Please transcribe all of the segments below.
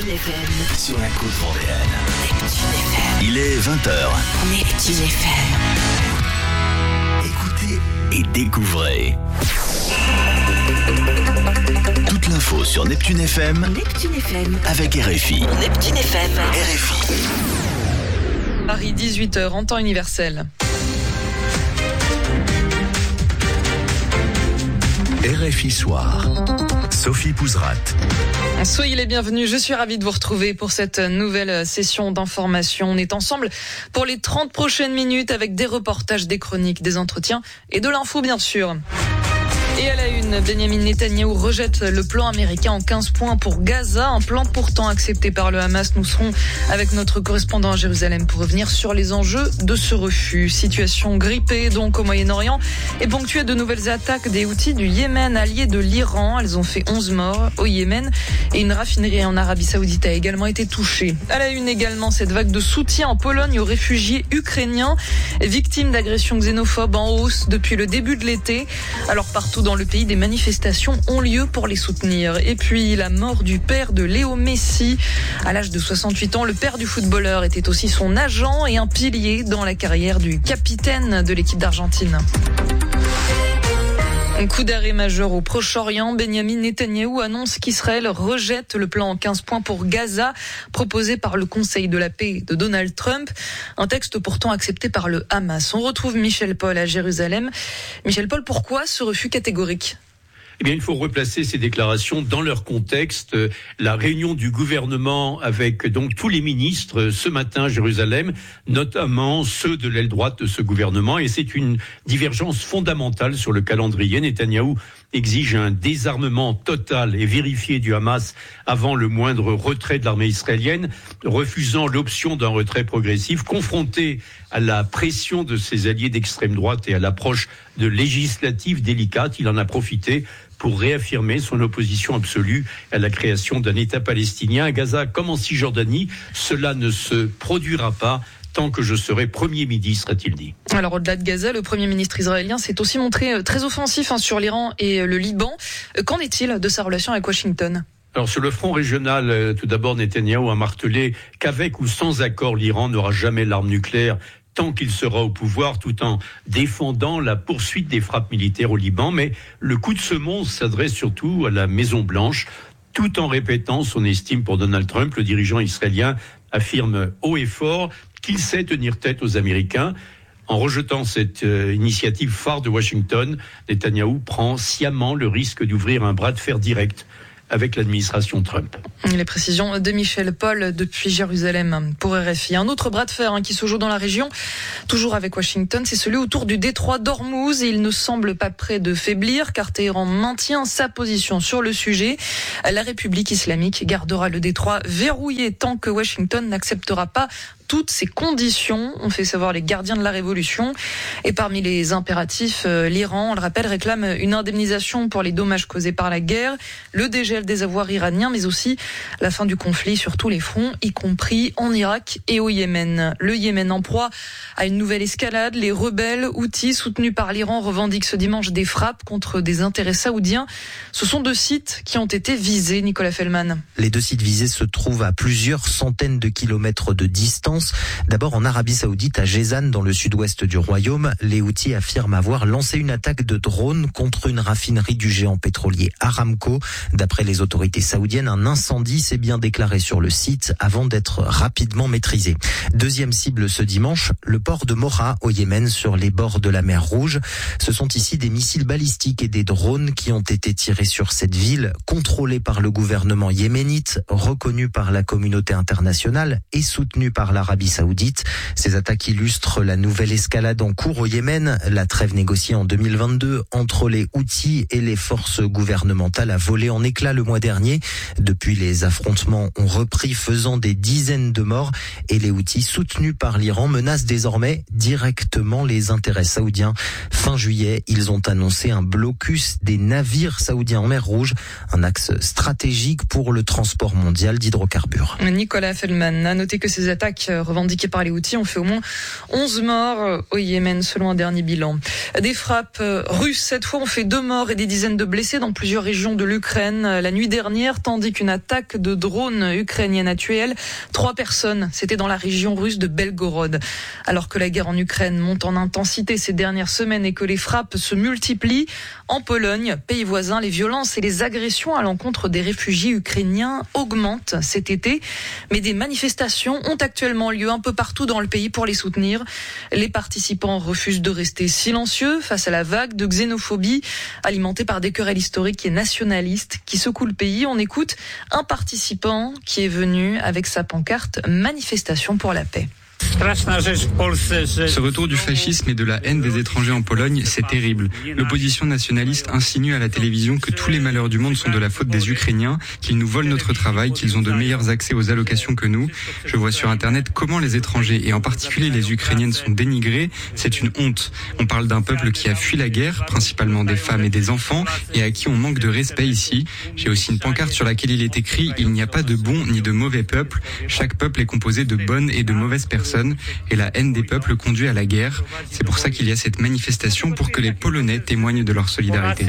Neptune FM. Sur la côte vendéenne. Neptune FM. Il est 20h. Neptune FM. Écoutez et découvrez. Toute l'info sur Neptune FM. Neptune FM. Avec RFI. Neptune FM. RFI. Paris, 18h, en temps universel. RFI Soir. Sophie Pouzrat. Soyez les bienvenus, je suis ravie de vous retrouver pour cette nouvelle session d'information. On est ensemble pour les 30 prochaines minutes avec des reportages, des chroniques, des entretiens et de l'info bien sûr. Et à la une, Benyamin Netanyahou rejette le plan américain en 15 points pour Gaza, un plan pourtant accepté par le Hamas. Nous serons avec notre correspondant à Jérusalem pour revenir sur les enjeux de ce refus. Situation grippée donc au Moyen-Orient et ponctuée de nouvelles attaques des Houthis du Yémen, alliés de l'Iran. Elles ont fait 11 morts au Yémen et une raffinerie en Arabie Saoudite a également été touchée. À la une également, cette vague de soutien en Pologne aux réfugiés ukrainiens victimes d'agressions xénophobes en hausse depuis le début de l'été. Alors partout dans le pays, des manifestations ont lieu pour les soutenir. Et puis, la mort du père de Léo Messi. À l'âge de 68 ans, le père du footballeur était aussi son agent et un pilier dans la carrière du capitaine de l'équipe d'Argentine. Un coup d'arrêt majeur au Proche-Orient. Benyamin Netanyahou annonce qu'Israël rejette le plan en 15 points pour Gaza proposé par le Conseil de la paix de Donald Trump. Un texte pourtant accepté par le Hamas. On retrouve Michel Paul à Jérusalem. Michel Paul, pourquoi ce refus catégorique ? Eh bien, il faut replacer ces déclarations dans leur contexte. La réunion du gouvernement avec donc tous les ministres ce matin à Jérusalem, notamment ceux de l'aile droite de ce gouvernement, et c'est une divergence fondamentale sur le calendrier. Netanyahou exige un désarmement total et vérifié du Hamas avant le moindre retrait de l'armée israélienne, refusant l'option d'un retrait progressif, confronté à la pression de ses alliés d'extrême droite et à l'approche de législatives délicates. Il en a profité pour réaffirmer son opposition absolue à la création d'un État palestinien à Gaza comme en Cisjordanie. Cela ne se produira pas tant que je serai Premier ministre, a-t-il dit. Alors au-delà de Gaza, le Premier ministre israélien s'est aussi montré très offensif sur l'Iran et le Liban. Qu'en est-il de sa relation avec Washington ? Alors sur le front régional, tout d'abord Netanyahou a martelé qu'avec ou sans accord, l'Iran n'aura jamais l'arme nucléaire tant qu'il sera au pouvoir, tout en défendant la poursuite des frappes militaires au Liban. Mais le coup de semonce s'adresse surtout à la Maison-Blanche, tout en répétant son estime pour Donald Trump. Le dirigeant israélien affirme haut et fort qu'il sait tenir tête aux Américains. En rejetant cette initiative phare de Washington, Netanyahou prend sciemment le risque d'ouvrir un bras de fer direct avec l'administration Trump. Les précisions de Michel Paul depuis Jérusalem pour RFI. Un autre bras de fer qui se joue dans la région, toujours avec Washington, c'est celui autour du détroit d'Ormuz. Et il ne semble pas prêt de faiblir car Téhéran maintient sa position sur le sujet. La République islamique gardera le détroit verrouillé tant que Washington n'acceptera pas toutes ces conditions, ont fait savoir les gardiens de la révolution. Et parmi les impératifs, l'Iran, on le rappelle, réclame une indemnisation pour les dommages causés par la guerre, le dégel des avoirs iraniens, mais aussi la fin du conflit sur tous les fronts, y compris en Irak et au Yémen. Le Yémen en proie à une nouvelle escalade. Les rebelles Houthis soutenus par l'Iran revendiquent ce dimanche des frappes contre des intérêts saoudiens. Ce sont 2 sites qui ont été visés, Nicolas Fellman. Les 2 sites visés se trouvent à plusieurs centaines de kilomètres de distance. D'abord en Arabie Saoudite, à Jezan, dans le sud-ouest du royaume, les Houthis affirment avoir lancé une attaque de drone contre une raffinerie du géant pétrolier Aramco. D'après les autorités saoudiennes, un incendie s'est bien déclaré sur le site avant d'être rapidement maîtrisé. Deuxième cible ce dimanche, le port de Mora au Yémen, sur les bords de la mer Rouge. Ce sont ici des missiles balistiques et des drones qui ont été tirés sur cette ville, contrôlée par le gouvernement yéménite, reconnue par la communauté internationale et soutenue par l'Arabie Saoudite. Ces attaques illustrent la nouvelle escalade en cours au Yémen. La trêve négociée en 2022 entre les Houthis et les forces gouvernementales a volé en éclats le mois dernier. Depuis, les affrontements ont repris, faisant des dizaines de morts, et les Houthis, soutenus par l'Iran, menacent désormais directement les intérêts saoudiens. Fin juillet, ils ont annoncé un blocus des navires saoudiens en mer Rouge, un axe stratégique pour le transport mondial d'hydrocarbures. Nicolas Fellman a noté que ces attaques revendiquées par les Houthis ont fait au moins 11 morts au Yémen, selon un dernier bilan. Des frappes russes, cette fois, ont fait 2 morts et des dizaines de blessés dans plusieurs régions de l'Ukraine la nuit dernière, tandis qu'une attaque de drones ukrainienne a tué, 3 personnes. C'était dans la région russe de Belgorod. Alors que la guerre en Ukraine monte en intensité ces dernières semaines et que les frappes se multiplient, en Pologne, pays voisin, les violences et les agressions à l'encontre des réfugiés ukrainiens augmentent cet été. Mais des manifestations ont actuellement lieu un peu partout dans le pays pour les soutenir. Les participants refusent de rester silencieux face à la vague de xénophobie alimentée par des querelles historiques et nationalistes qui secouent le pays. On écoute un participant qui est venu avec sa pancarte « Manifestation pour la paix ». Ce retour du fascisme et de la haine des étrangers en Pologne, c'est terrible. L'opposition nationaliste insinue à la télévision que tous les malheurs du monde sont de la faute des Ukrainiens, qu'ils nous volent notre travail, qu'ils ont de meilleurs accès aux allocations que nous. Je vois sur Internet comment les étrangers, et en particulier les Ukrainiennes, sont dénigrés. C'est une honte. On parle d'un peuple qui a fui la guerre, principalement des femmes et des enfants, et à qui on manque de respect ici. J'ai aussi une pancarte sur laquelle il est écrit « Il n'y a pas de bon ni de mauvais peuple. Chaque peuple est composé de bonnes et de mauvaises personnes. Et la haine des peuples conduit à la guerre. C'est pour ça qu'il y a cette manifestation pour que les Polonais témoignent de leur solidarité.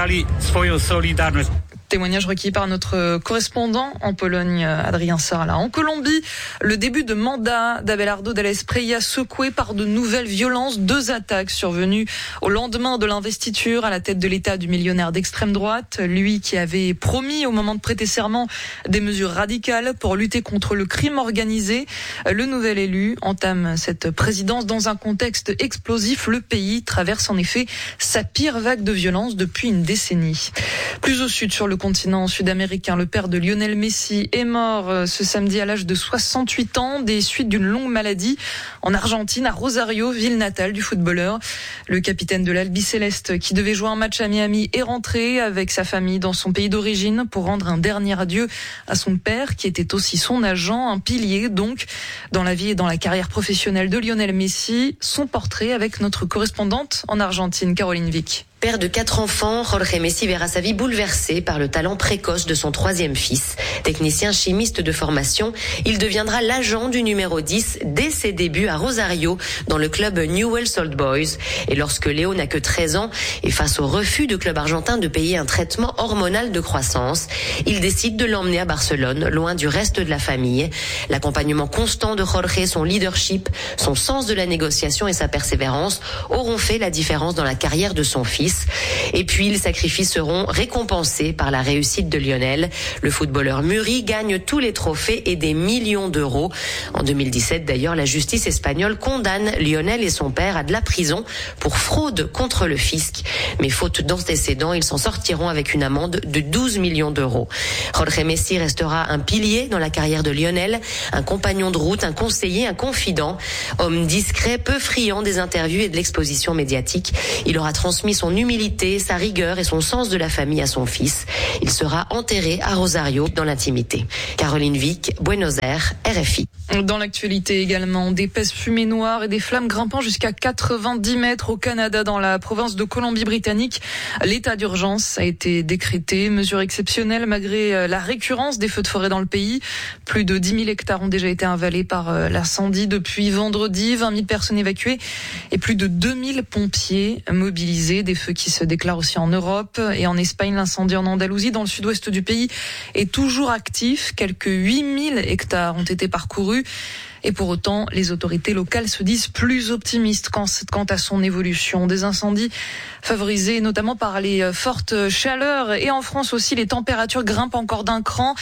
Témoignage requis par notre correspondant en Pologne, Adrien Sarla. En Colombie, le début de mandat d'Abelardo del Espriella secoué par de nouvelles violences. 2 attaques survenues au lendemain de l'investiture à la tête de l'État du millionnaire d'extrême droite. Lui qui avait promis au moment de prêter serment des mesures radicales pour lutter contre le crime organisé. Le nouvel élu entame cette présidence dans un contexte explosif. Le pays traverse en effet sa pire vague de violence depuis une décennie. Plus au sud, sur le continent sud-américain, le père de Lionel Messi est mort ce samedi à l'âge de 68 ans des suites d'une longue maladie en Argentine, à Rosario, ville natale du footballeur. Le capitaine de l'Albiceleste, qui devait jouer un match à Miami, est rentré avec sa famille dans son pays d'origine pour rendre un dernier adieu à son père, qui était aussi son agent, un pilier donc dans la vie et dans la carrière professionnelle de Lionel Messi. Son portrait avec notre correspondante en Argentine, Caroline Vic. Père de 4 enfants, Jorge Messi verra sa vie bouleversée par le talent précoce de son 3e fils. Technicien chimiste de formation, il deviendra l'agent du numéro 10 dès ses débuts à Rosario, dans le club Newell's Old Boys. Et lorsque Léo n'a que 13 ans, et face au refus du club argentin de payer un traitement hormonal de croissance, il décide de l'emmener à Barcelone, loin du reste de la famille. L'accompagnement constant de Jorge, son leadership, son sens de la négociation et sa persévérance auront fait la différence dans la carrière de son fils. Et puis, les sacrifices seront récompensés par la réussite de Lionel. Le footballeur mûri gagne tous les trophées et des millions d'euros. En 2017, d'ailleurs, la justice espagnole condamne Lionel et son père à de la prison pour fraude contre le fisc. Mais faute d'antécédents, ils s'en sortiront avec une amende de 12 millions d'euros. Jorge Messi restera un pilier dans la carrière de Lionel, un compagnon de route, un conseiller, un confident. Homme discret, peu friand des interviews et de l'exposition médiatique, il aura transmis son humilité, sa rigueur et son sens de la famille à son fils. Il sera enterré à Rosario dans l'intimité. Caroline Vic, Buenos Aires, RFI. Dans l'actualité également, des épaisses fumées noires et des flammes grimpant jusqu'à 90 mètres au Canada, dans la province de Colombie-Britannique. L'état d'urgence a été décrété, mesure exceptionnelle malgré la récurrence des feux de forêt dans le pays. Plus de 10 000 hectares ont déjà été avalés par l'incendie depuis vendredi, 20 000 personnes évacuées et plus de 2000 pompiers mobilisés. Des feux qui se déclarent aussi en Europe et en Espagne. L'incendie en Andalousie, dans le sud-ouest du pays, est toujours actif. Quelques 8000 hectares ont été parcourus. Et pour autant, les autorités locales se disent plus optimistes quant à son évolution. Des incendies favorisés notamment par les fortes chaleurs. Et en France aussi, les températures grimpent encore d'un cran.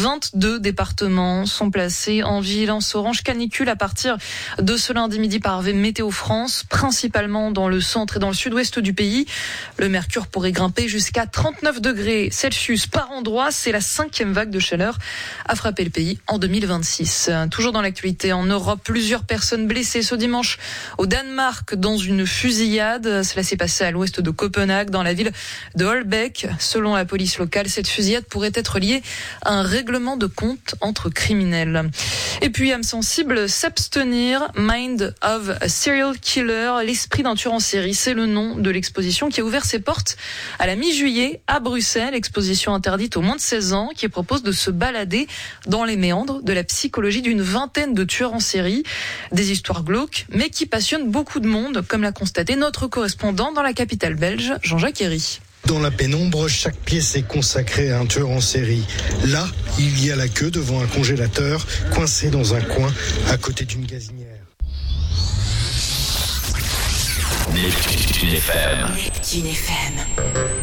22 départements sont placés en vigilance orange canicule à partir de ce lundi midi par Météo France, principalement dans le centre et dans le sud-ouest du pays. Le mercure pourrait grimper jusqu'à 39 degrés Celsius par endroit. C'est la 5e vague de chaleur à frapper le pays en 2026. Toujours dans l'actualité, en Europe, plusieurs personnes blessées ce dimanche au Danemark dans une fusillade. Cela s'est passé à l'ouest de Copenhague, dans la ville de Holbæk. Selon la police locale, cette fusillade pourrait être liée à un règlement de compte entre criminels. Et puis, âme sensible, s'abstenir, Mind of a Serial Killer, l'esprit d'un tueur en série. C'est le nom de l'exposition qui a ouvert ses portes à la mi-juillet à Bruxelles. Exposition interdite aux moins de 16 ans qui propose de se balader dans les méandres de la psychologie d'une vingtaine de tueurs tueur en série. Des histoires glauques, mais qui passionnent beaucoup de monde, comme l'a constaté notre correspondant dans la capitale belge, Jean-Jacques Herry. Dans la pénombre, chaque pièce est consacrée à un tueur en série. Là, il y a la queue devant un congélateur, coincé dans un coin, à côté d'une gazinière. Neptune FM. Neptune FM.